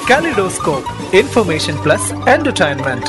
Kaleidoscope, information plus entertainment.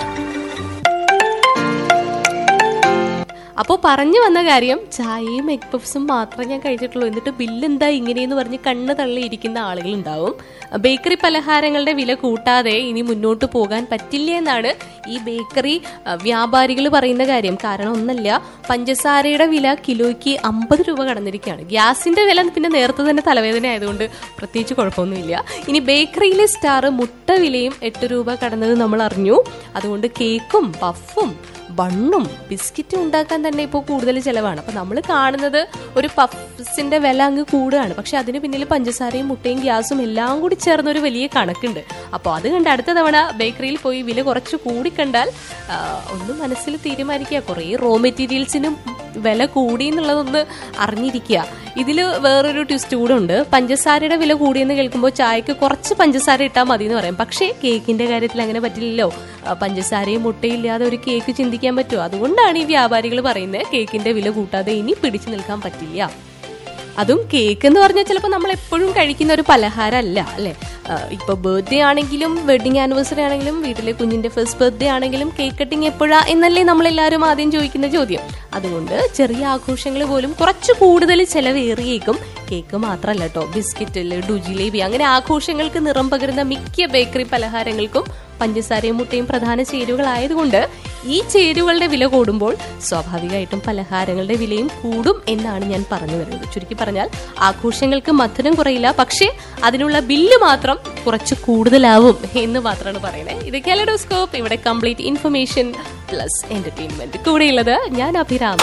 അപ്പോൾ പറഞ്ഞു വന്ന കാര്യം ചായയും എഗ് പഫ്സും മാത്രമേ ഞാൻ കഴിച്ചിട്ടുള്ളൂ. എന്നിട്ട് ബില്ലെന്താ ഇങ്ങനെയെന്ന് പറഞ്ഞ് കണ്ണ് തള്ളിയിരിക്കുന്ന ആളുകളുണ്ടാവും. ബേക്കറി പലഹാരങ്ങളുടെ വില കൂട്ടാതെ ഇനി മുന്നോട്ട് പോകാൻ പറ്റില്ല എന്നാണ് ഈ ബേക്കറി വ്യാപാരികൾ പറയുന്ന കാര്യം. കാരണം ഒന്നല്ല, പഞ്ചസാരയുടെ വില കിലോയ്ക്ക് 50 രൂപ കടന്നിരിക്കുകയാണ്. ഗ്യാസിന്റെ വില പിന്നെ നേരത്തെ തന്നെ തലവേദന ആയതുകൊണ്ട് പ്രത്യേകിച്ച് കുഴപ്പമൊന്നുമില്ല. ഇനി ബേക്കറിയിലെ സ്റ്റാർ മുട്ട വിലയും 8 രൂപ കടന്നത് നമ്മൾ അറിഞ്ഞു. അതുകൊണ്ട് കേക്കും പഫും ബണ്ണും ബിസ്ക്കറ്റും ഉണ്ടാക്കാൻ തന്നെ ഇപ്പോൾ കൂടുതൽ ചിലവാണ്. അപ്പം നമ്മൾ കാണുന്നത് ഒരു പഫ്സിന്റെ വില അങ്ങ് കൂടുകയാണ്. പക്ഷെ അതിന് പിന്നിൽ പഞ്ചസാരയും മുട്ടയും ഗ്യാസും എല്ലാം കൂടി ചേർന്നൊരു വലിയ കണക്കുണ്ട്. അപ്പോൾ അത് കണ്ട് അടുത്ത തവണ ബേക്കറിയിൽ പോയി വില കുറച്ച് കൂടിക്കണ്ടാൽ ഒന്ന് മനസ്സിൽ തീരുമാനിക്കുക, കുറേ റോ മെറ്റീരിയൽസിനും വില കൂടി എന്നുള്ളതൊന്ന് അറിഞ്ഞിരിക്കുക. ഇതിൽ വേറൊരു ട്വിസ്റ്റ് കൂടെ ഉണ്ട്. പഞ്ചസാരയുടെ വില കൂടിയെന്ന് കേൾക്കുമ്പോൾ ചായക്ക് കുറച്ച് പഞ്ചസാര ഇട്ടാൽ മതി എന്ന് പറയും. പക്ഷേ കേക്കിന്റെ കാര്യത്തിൽ അങ്ങനെ പറ്റില്ലല്ലോ. പഞ്ചസാരയും മുട്ടയും ഇല്ലാതെ ഒരു കേക്ക് ചിന്തിക്കാൻ പറ്റുമോ? അതുകൊണ്ടാണ് ഈ വ്യാപാരികൾ പറയുന്നത് കേക്കിന്റെ വില കൂട്ടാതെ ഇനി പിടിച്ചു നിൽക്കാൻ പറ്റില്ല. അതും കേക്ക് എന്ന് പറഞ്ഞാൽ ചിലപ്പോൾ നമ്മൾ എപ്പോഴും കഴിക്കുന്ന ഒരു പലഹാരമല്ല അല്ലേ. ഇപ്പൊ ബർത്ത്ഡേ ആണെങ്കിലും വെഡിങ് ആനിവേഴ്സറി ആണെങ്കിലും വീട്ടിലെ കുഞ്ഞിന്റെ ഫസ്റ്റ് ബർത്ത്ഡേ ആണെങ്കിലും കേക്ക് കട്ടിങ് എപ്പോഴാ എന്നല്ലേ നമ്മളെല്ലാവരും ആദ്യം ചോദിക്കുന്ന ചോദ്യം. അതുകൊണ്ട് ചെറിയ ആഘോഷങ്ങൾ പോലും കുറച്ച് കൂടുതൽ ചെലവേറിയേക്കും. കേക്ക് മാത്രമല്ല കേട്ടോ, ബിസ്ക്കറ്റ്, ലഡു, ജിലേബി അങ്ങനെ ആഘോഷങ്ങൾക്ക് നിറം പകരുന്ന മിക്ക ബേക്കറി പലഹാരങ്ങൾക്കും പഞ്ചസാരയും മുട്ടയും പ്രധാന ചേരുവകളായതുകൊണ്ട് ഈ ചേരുവകളുടെ വില കൂടുമ്പോൾ സ്വാഭാവികമായിട്ടും പലഹാരങ്ങളുടെ വിലയും കൂടും എന്നാണ് ഞാൻ പറഞ്ഞു വരുന്നത്. ചുരുക്കി പറഞ്ഞാൽ ആഘോഷങ്ങൾക്ക് മധുരം കുറയില്ല, പക്ഷേ അതിനുള്ള ബില്ല് മാത്രം കുറച്ച് കൂടുതലാവും എന്ന് മാത്രമാണ് പറയുന്നത്. ഇത് കെലഡോസ്കോപ്പ്, ഇവിടെ കംപ്ലീറ്റ് ഇൻഫർമേഷൻ പ്ലസ് എന്റർടൈൻമെന്റ്. കൂടെയുള്ളത് ഞാൻ അഭിരാമ.